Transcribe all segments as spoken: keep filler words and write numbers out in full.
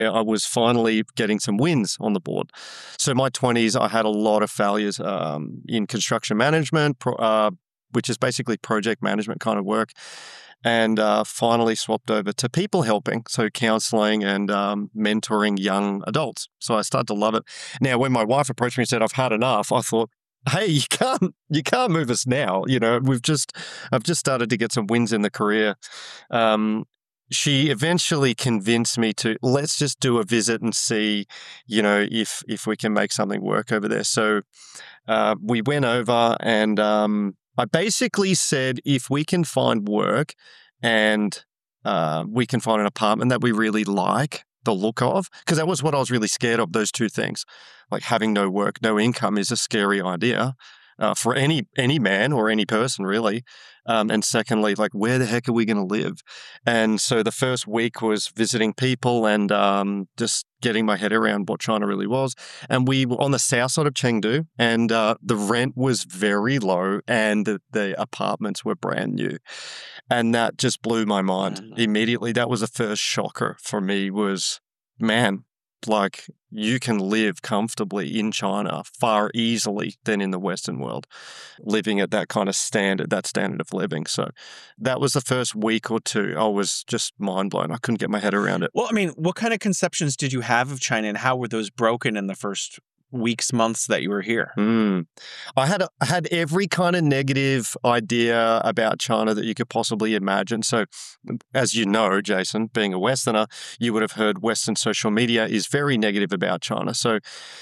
I was finally getting some wins on the board. So my twenties, I had a lot of failures um, in construction management, pro- uh, which is basically project management kind of work, and uh, finally swapped over to people helping, so counseling and um, mentoring young adults. So I started to love it. Now, when my wife approached me and said, I've had enough, I thought, hey, you can't, you can't move us now. You know, we've just, I've just started to get some wins in the career. Um, she eventually convinced me to, let's just do a visit and see, you know, if, if we can make something work over there. So uh, we went over and um, I basically said, if we can find work and uh, we can find an apartment that we really like the look of, because that was what I was really scared of, those two things. Like having no work, no income is a scary idea uh, for any any man or any person, really. Um, and secondly, like, where the heck are we going to live? And so the first week was visiting people and um, just getting my head around what China really was. And we were on the south side of Chengdu, and uh, the rent was very low and the, the apartments were brand new. And that just blew my mind mm-hmm. immediately. That was the first shocker for me was, man, like you can live comfortably in China far easily than in the Western world, living at that kind of standard, that standard of living. So that was the first week or two. I was just mind blown. I couldn't get my head around it. Well, I mean, what kind of conceptions did you have of China and how were those broken in the first weeks, months that you were here? Mm. I had a, I had every kind of negative idea about China that you could possibly imagine. So as you know, Jason, being a Westerner, you would have heard Western social media is very negative about China. So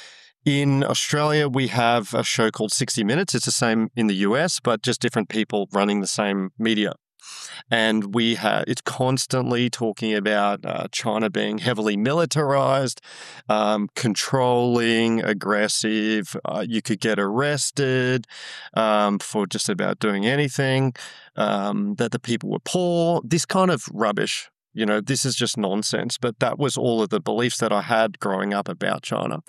in Australia, we have a show called sixty minutes. It's the same in the U S, but just different people running the same media. And we have, it's constantly talking about uh, China being heavily militarized, um, controlling, aggressive. Uh, you could get arrested um, for just about doing anything, um, that the people were poor, this kind of rubbish. You know, this is just nonsense. But that was all of the beliefs that I had growing up about China.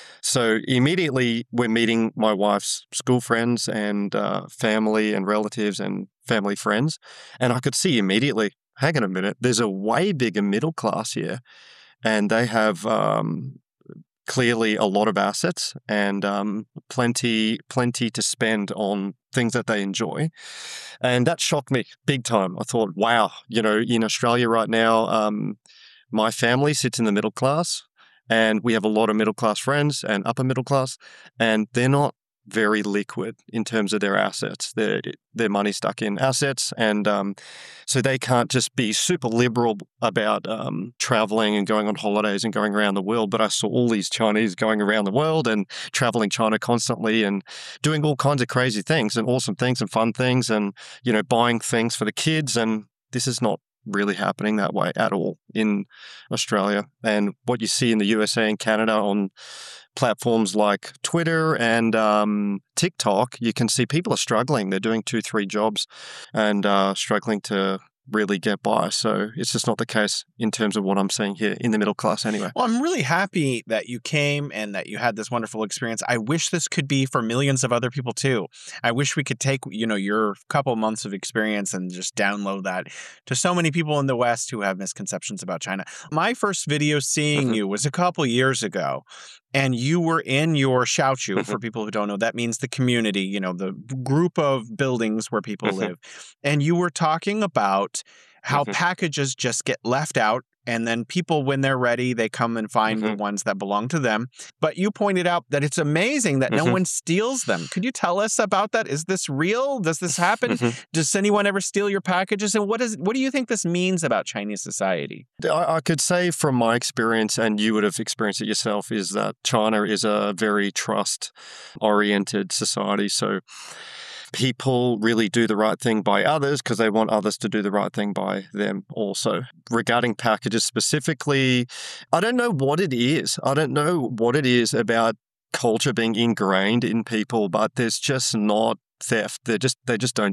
So immediately we're meeting my wife's school friends and uh, family and relatives and family friends. And I could see immediately, hang on a minute, there's a way bigger middle class here. And they have um, clearly a lot of assets and um, plenty, plenty to spend on things that they enjoy. And that shocked me big time. I thought, wow, you know, in Australia right now, um, my family sits in the middle class. And we have a lot of middle-class friends and upper middle class, and they're not very liquid in terms of their assets. Their their money's stuck in assets, and um, so they can't just be super liberal about um, traveling and going on holidays and going around the world. But I saw all these Chinese going around the world and traveling China constantly and doing all kinds of crazy things and awesome things and fun things and, you know, buying things for the kids. And this is not really happening that way at all in Australia. And what you see in the U S A and Canada on platforms like Twitter and um, TikTok, you can see people are struggling. They're doing two, three jobs and uh, struggling to really get by. So it's just not the case in terms of what I'm seeing here in the middle class anyway. Well, I'm really happy that you came and that you had this wonderful experience. I wish this could be for millions of other people too. I wish we could take, you know, your couple months of experience and just download that to so many people in the West who have misconceptions about China. My first video seeing mm-hmm. you was a couple years ago. And you were in your Xiaoqiu, mm-hmm. for people who don't know, that means the community, you know, the group of buildings where people mm-hmm. live. And you were talking about how mm-hmm. packages just get left out. And then people, when they're ready, they come and find mm-hmm. the ones that belong to them. But you pointed out that it's amazing that mm-hmm. no one steals them. Could you tell us about that? Is this real? Does this happen? Mm-hmm. Does anyone ever steal your packages? And what is what do you think this means about Chinese society? I, I could say from my experience, and you would have experienced it yourself, is that China is a very trust-oriented society. So people really do the right thing by others because they want others to do the right thing by them also. Regarding packages specifically, I don't know what it is. I don't know what it is about culture being ingrained in people, but there's just not theft. They just they just don't do it.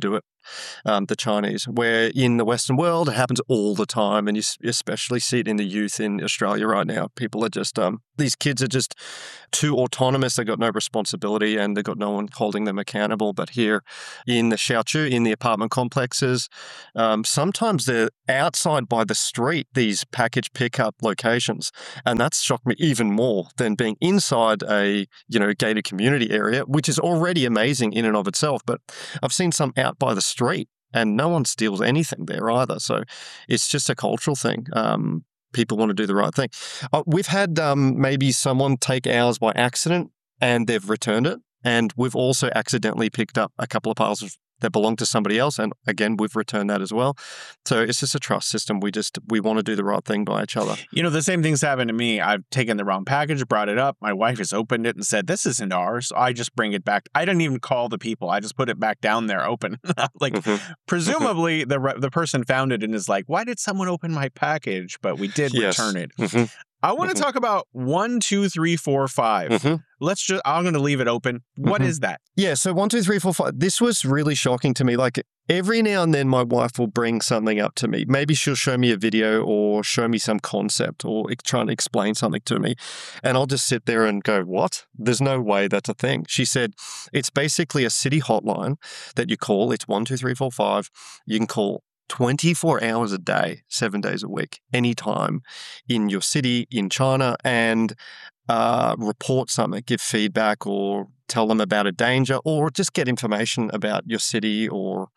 um, the Chinese, where in the Western world, it happens all the time. And you especially see it in the youth in Australia right now. People are just, um, these kids are just too autonomous. They've got no responsibility and they've got no one holding them accountable. But here in the Xiaochu, in the apartment complexes, um, sometimes they're outside by the street, these package pickup locations. And that's shocked me even more than being inside a, you know, gated community area, which is already amazing in and of itself. But I've seen some out by the street and no one steals anything there either. So it's just a cultural thing. Um, people want to do the right thing. Uh, we've had um, maybe someone take ours by accident and they've returned it. And we've also accidentally picked up a couple of parcels that belong to somebody else. And again, we've returned that as well. So it's just a trust system. We just, we want to do the right thing by each other. You know, the same thing's happened to me. I've taken the wrong package, brought it up. My wife has opened it and said, this isn't ours. I just bring it back. I didn't even call the people. I just put it back down there open. like, mm-hmm. presumably the the person found it and is like, why did someone open my package? But we did yes. return it. Mm-hmm. I want to mm-hmm. talk about one, two, three, four, five. Mm-hmm. Let's just, I'm going to leave it open. What mm-hmm. is that? Yeah. So one, two, three, four, five. This was really shocking to me. Like every now and then my wife will bring something up to me. Maybe she'll show me a video or show me some concept or try and explain something to me. And I'll just sit there and go, what? There's no way that's a thing. She said, it's basically a city hotline that you call. It's one, two, three, four, five. You can call twenty-four hours a day, seven days a week, anytime in your city, in China, and uh, report something, give feedback or tell them about a danger or just get information about your city or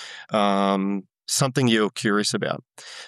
um, something you're curious about.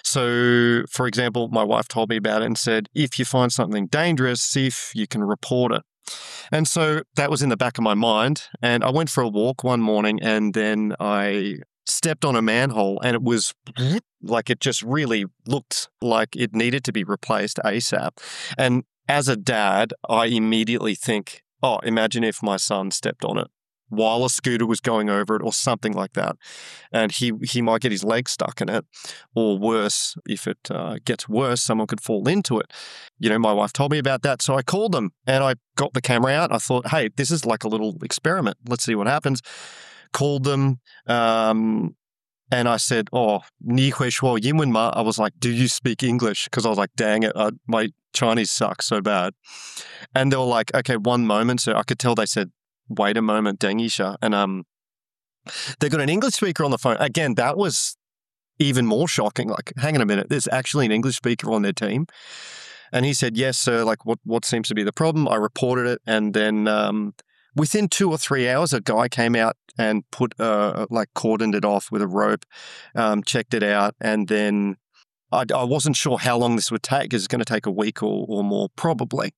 So, for example, my wife told me about it and said, if you find something dangerous, see if you can report it. And so that was in the back of my mind. And I went for a walk one morning and then I stepped on a manhole and it was like it just really looked like it needed to be replaced ASAP. And as a dad, I immediately think, oh, imagine if my son stepped on it while a scooter was going over it or something like that. And he, he might get his leg stuck in it, or worse, if it uh, gets worse, someone could fall into it. You know, my wife told me about that. So I called them and I got the camera out. I thought, hey, this is like a little experiment. Let's see what happens. Called them, um, and I said, oh, 你会说英文吗? I was like, do you speak English? Because I was like, dang it, I, my Chinese sucks so bad. And they were like, okay, one moment. So I could tell they said, wait a moment, 等一下. And um, they got an English speaker on the phone. Again, that was even more shocking. Like, hang on a minute, there's actually an English speaker on their team. And he said, yes, sir, like what, what seems to be the problem? I reported it. And then um, within two or three hours, a guy came out and put, uh, like cordoned it off with a rope, um, checked it out. And then I, I wasn't sure how long this would take. It's going to take a week or, or more, probably.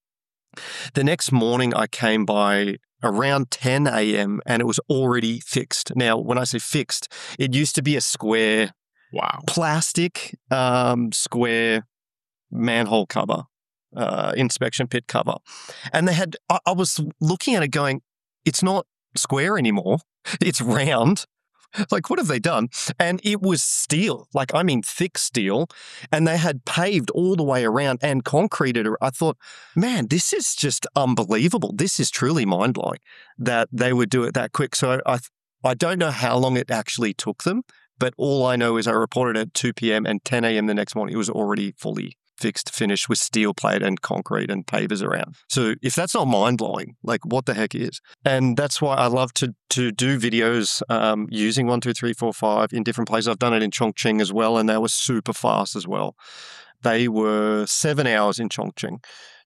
The next morning, I came by around ten a.m. and it was already fixed. Now, when I say fixed, it used to be a square, wow, plastic um, square manhole cover, uh, inspection pit cover. And they had, I, I was looking at it going, it's not square anymore. It's round. Like, what have they done? And it was steel, like, I mean, thick steel. And they had paved all the way around and concreted. I thought, man, this is just unbelievable. This is truly mind-blowing that they would do it that quick. So I, I don't know how long it actually took them, but all I know is I reported at two p.m. and ten a.m. the next morning, it was already fully fixed, finished with steel plate and concrete and pavers around. So if that's not mind-blowing, like what the heck is? And that's why I love to to do videos um, using one, two, three, four, five in different places. I've done it in Chongqing as well, and they were super fast as well. They were seven hours in Chongqing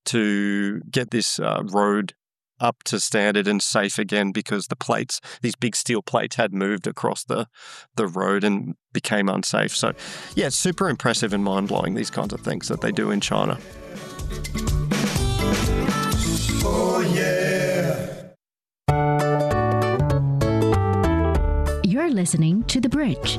to get this uh, road up to standard and safe again because the plates, these big steel plates had moved across the, the road and became unsafe. So yeah, it's super impressive and mind-blowing, these kinds of things that they do in China. Oh yeah. You're listening to The Bridge.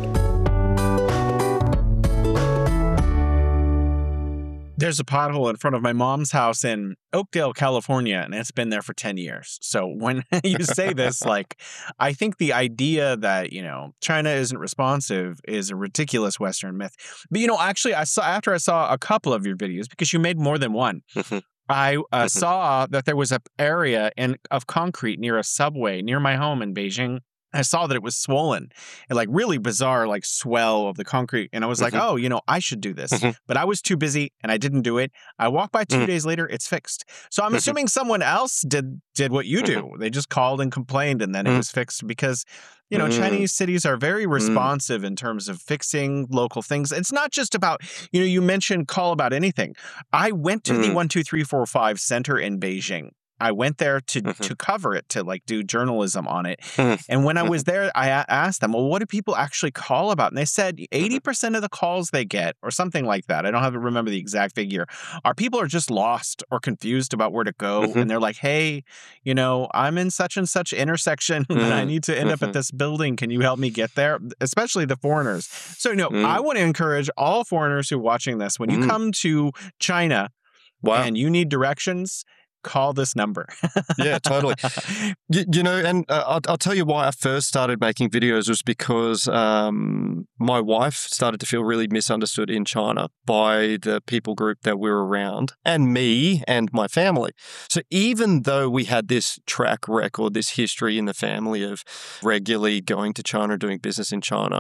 There's a pothole in front of my mom's house in Oakdale, California, and it's been there for ten years. So when you say this, like, I think the idea that, you know, China isn't responsive is a ridiculous Western myth. But, you know, actually, I saw after I saw a couple of your videos, because you made more than one, I uh, saw that there was an area in, of concrete near a subway near my home in Beijing. I saw that it was swollen and like really bizarre, like swell of the concrete. And I was like, Mhm. oh, you know, I should do this. Mhm. But I was too busy and I didn't do it. I walked by two Mhm. days later, it's fixed. So I'm Mhm. assuming someone else did did what you do. They just called and complained and then it Mhm. was fixed because, you know, Mm. Chinese cities are very responsive in terms of fixing local things. It's not just about, you know, you mentioned call about anything. I went to the Mm. one two three four five center in Beijing. I went there to Mhm. to cover it, to like do journalism on it. Mhm. And when I Mhm. was there, I a- asked them, well, what do people actually call about? And they said eighty percent of the calls they get, or something like that, I don't have to remember the exact figure, are people are just lost or confused about where to go. Mhm. And they're like, hey, you know, I'm in such and such intersection and I Mm. need to end up at Mhm. this building. Can you help me get there? Especially the foreigners. So, you know, I Mm. want to encourage all foreigners who are watching this, when you Mm. come to China Wow. and you need directions, call this number. Yeah, totally. You, you know, and uh, I'll, I'll tell you why I first started making videos was because um, my wife started to feel really misunderstood in China by the people group that we were around, and me and my family. So even though we had this track record, this history in the family of regularly going to China, doing business in China,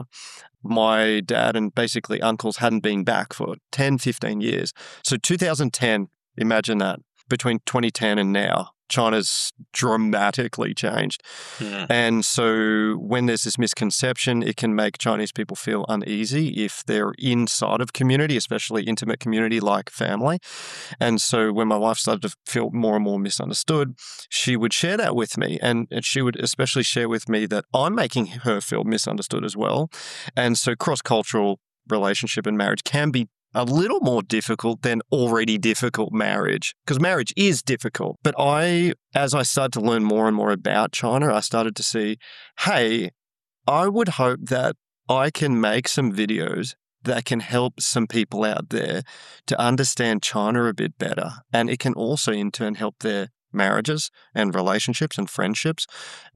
my dad and basically uncles hadn't been back for ten, fifteen years. So two thousand ten, imagine that. Between twenty ten and now, China's dramatically changed. Yeah. And so when there's this misconception, it can make Chinese people feel uneasy if they're inside of community, especially intimate community like family. And so when my wife started to feel more and more misunderstood, she would share that with me. And, and she would especially share with me that I'm making her feel misunderstood as well. And so cross-cultural relationship and marriage can be a little more difficult than already difficult marriage, because marriage is difficult. But I, as I started to learn more and more about China, I started to see, hey, I would hope that I can make some videos that can help some people out there to understand China a bit better. And it can also in turn help their marriages and relationships and friendships.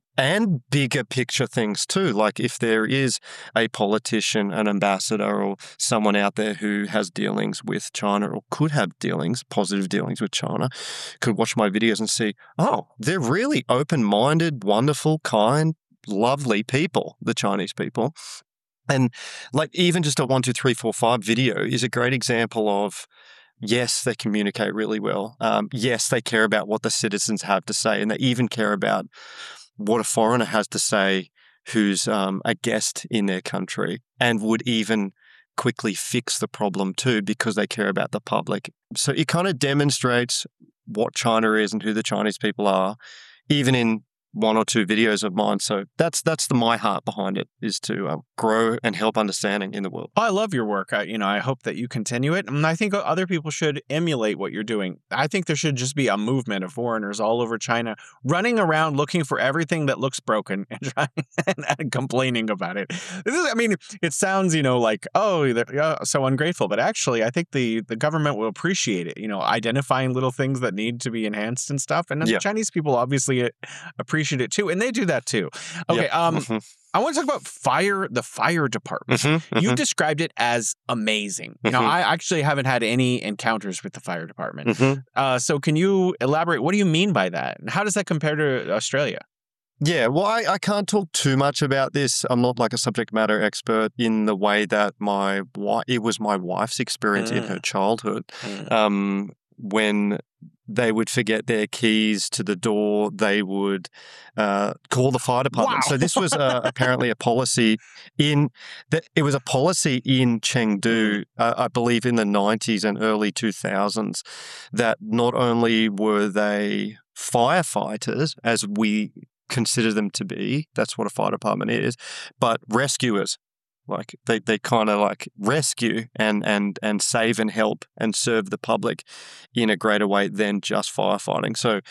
And bigger picture things too, like if there is a politician, an ambassador, or someone out there who has dealings with China or could have dealings, positive dealings with China, could watch my videos and see, oh, they're really open-minded, wonderful, kind, lovely people, the Chinese people. And like even just a one, two, three, four, five video is a great example of, yes, they communicate really well. Um, yes, they care about what the citizens have to say, and they even care about what a foreigner has to say who's um, a guest in their country, and would even quickly fix the problem too because they care about the public. So it kind of demonstrates what China is and who the Chinese people are, even in one or two videos of mine. So that's that's the my heart behind it, is to um, grow and help understanding in the world. I love your work. I, you know, I hope that you continue it. And I think other people should emulate what you're doing. I think there should just be a movement of foreigners all over China running around looking for everything that looks broken and trying and, and complaining about it. This is, I mean, it sounds, you know, like, oh, they're uh, so ungrateful. But actually, I think the, the government will appreciate it, you know, identifying little things that need to be enhanced and stuff. And then Yeah. the Chinese people obviously appreciate it too. And they do that too. Okay. Yeah. Um, Mhm. I want to talk about fire, the fire department. Mhm. You Mhm. described it as amazing. You know, Mhm. I actually haven't had any encounters with the fire department. Mhm. Uh, so can you elaborate? What do you mean by that? And how does that compare to Australia? Yeah, well, I, I can't talk too much about this. I'm not like a subject matter expert in the way that my wife, it was my wife's experience in her childhood. Mm. Um, when they would forget their keys to the door, they would uh, call the fire department. Wow. So this was uh, apparently a policy in that it was a policy in Chengdu, uh, I believe, in the nineties and early two thousands, that not only were they firefighters, as we consider them to be, that's what a fire department is, but rescuers. Like they, they kind of like rescue and, and, and save and help and serve the public in a greater way than just firefighting. So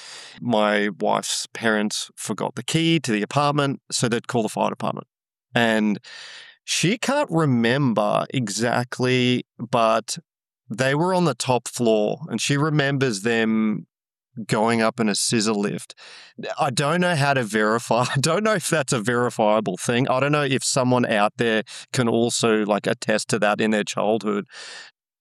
my wife's parents forgot the key to the apartment, so they'd call the fire department. And she can't remember exactly, but they were on the top floor and she remembers them going up in a scissor lift. I don't know how to verify. I don't know if that's a verifiable thing. I don't know if someone out there can also like attest to that in their childhood.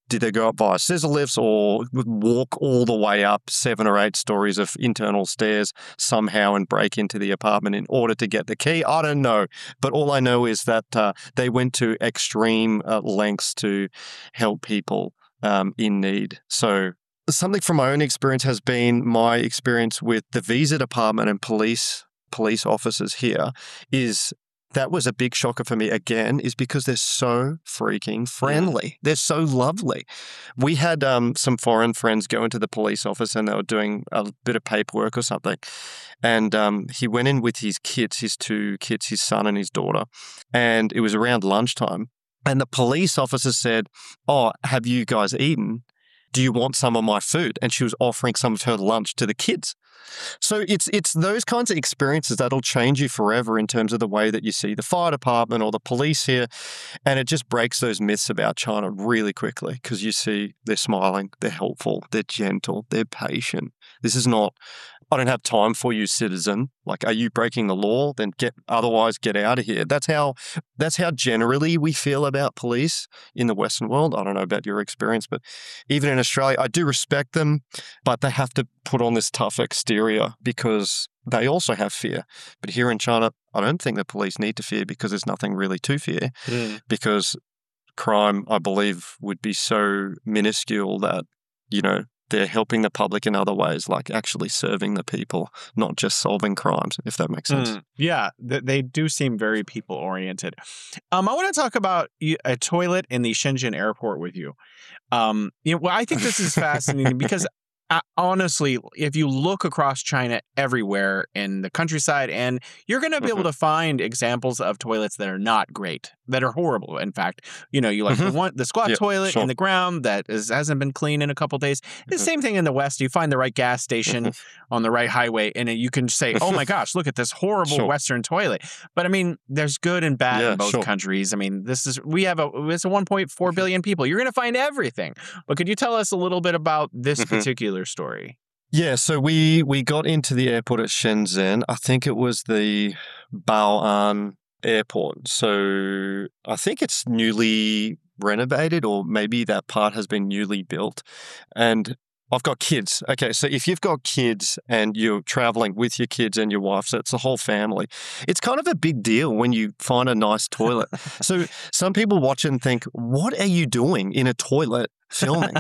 did they go up via scissor lifts or walk all the way up seven or eight stories of internal stairs somehow and break into the apartment in order to get the key? I don't know. But all I know is that uh, they went to extreme uh, lengths to help people um, in need. So something from my own experience has been my experience with the visa department and police police officers here is that was a big shocker for me again, is because they're so freaking friendly. They're so lovely. We had um, some foreign friends go into the police office and they were doing a bit of paperwork or something. And um, he went in with his kids, his two kids, his son and his daughter. And it was around lunchtime. And the police officer said, "Oh, have you guys eaten? Do you want some of my food?" And she was offering some of her lunch to the kids. So it's it's those kinds of experiences that'll change you forever in terms of the way that you see the fire department or the police here. And it just breaks those myths about China really quickly because you see they're smiling, they're helpful, they're gentle, they're patient. This is not, "I don't have time for you, citizen." Like, are you breaking the law? Then get, otherwise get out of here. That's how, that's how generally we feel about police in the Western world. I don't know about your experience, but even in Australia, I do respect them, but they have to put on this tough exterior because they also have fear. But here in China, I don't think the police need to fear because there's nothing really to fear Mm. because crime, I believe, would be so minuscule that, you know, they're helping the public in other ways, like actually serving the people, not just solving crimes, if that makes sense. Mm, yeah, th- they do seem very people oriented. Um, I want to talk about y- a toilet in the Shenzhen airport with you. Um, you know, well, I think this is fascinating because uh, honestly, if you look across China everywhere in the countryside, and you're going to be able to find examples of toilets that are not great, that are horrible. In fact, you know, you like the Mhm. one, the squat Yeah, toilet sure. in the ground that is, hasn't been cleaned in a couple days. The Mhm. same thing in the West. You find the right gas station on the right highway, and you can say, "Oh my gosh, look at this horrible Sure. Western toilet." But I mean, there's good and bad Yeah, in both sure. countries. I mean, this is we have a it's a one point four billion people. You're going to find everything. But could you tell us a little bit about this Mhm. particular story? Yeah, so we we got into the airport at Shenzhen. I think it was the Bao'an airport. So I think it's newly renovated, or maybe that part has been newly built. And I've got kids. Okay, so if you've got kids and you're traveling with your kids and your wife, so it's the whole family, it's kind of a big deal when you find a nice toilet. So some people watch it and think, "What are you doing in a toilet filming?"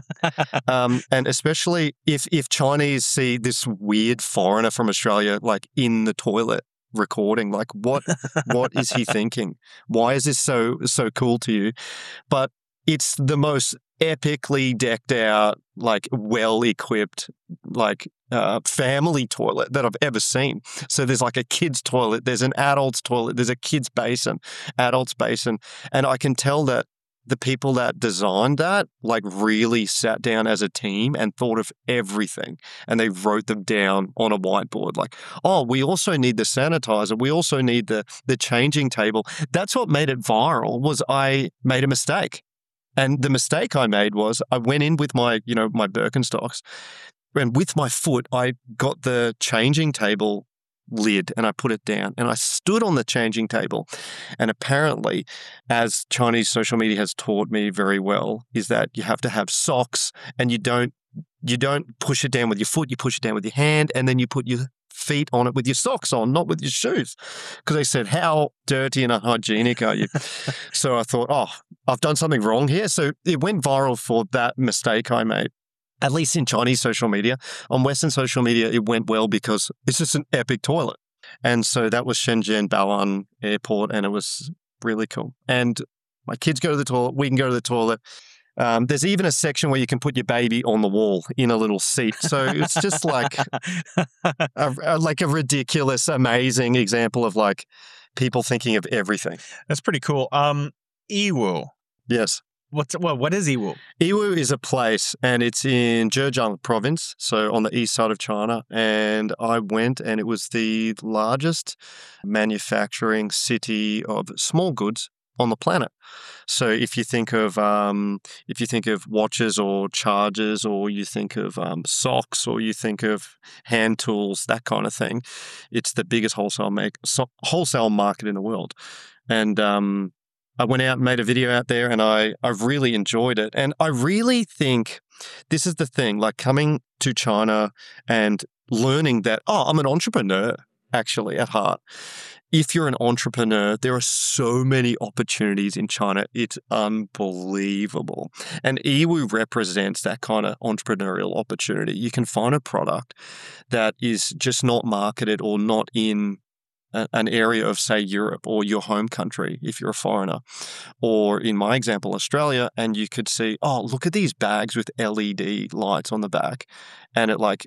Um, and especially if if Chinese see this weird foreigner from Australia like in the toilet recording, like what what is he thinking? Why is this so so cool to you? But it's the most epically decked out, like well equipped, like uh, family toilet that I've ever seen. So there's like a kid's toilet, there's an adult's toilet, there's a kid's basin, adult's basin, and I can tell that the people that designed that like really sat down as a team and thought of everything, and they wrote them down on a whiteboard. Like, oh, we also need the sanitizer. We also need the the changing table. That's what made it viral. Was I made a mistake, and the mistake I made was I went in with my you know my Birkenstocks, and with my foot I got the changing table lid and I put it down and I stood on the changing table. And apparently, as Chinese social media has taught me very well, is that you have to have socks, and you don't you don't push it down with your foot, you push it down with your hand, and then you put your feet on it with your socks on, not with your shoes. Because they said, "How dirty and unhygienic are you?" So I thought, oh, I've done something wrong here. So it went viral for that mistake I made. At least in Chinese social media. On Western social media, it went well because it's just an epic toilet. And so that was Shenzhen Bao'an Airport, and it was really cool. And my kids go to the toilet, we can go to the toilet. Um, there's even a section where you can put your baby on the wall in a little seat. So it's just like a, a, like a ridiculous, amazing example of like people thinking of everything. That's pretty cool. Um, Yiwu. Yes. What's well, what is Yiwu? Yiwu is a place, and it's in Zhejiang province, so on the east side of China. And I went, and it was the largest manufacturing city of small goods on the planet. So if you think of um, if you think of watches or chargers, or you think of um, socks, or you think of hand tools, that kind of thing, it's the biggest wholesale make so, wholesale market in the world. And um, I went out and made a video out there, and I, I really enjoyed it. And I really think this is the thing, like coming to China and learning that, oh, I'm an entrepreneur, actually, at heart. If you're an entrepreneur, there are so many opportunities in China. It's unbelievable. And Yiwu represents that kind of entrepreneurial opportunity. You can find a product that is just not marketed or not in a, an area of, say, Europe or your home country if you're a foreigner. Or in my example, Australia, and you could see, oh, look at these bags with L E D lights on the back. And it like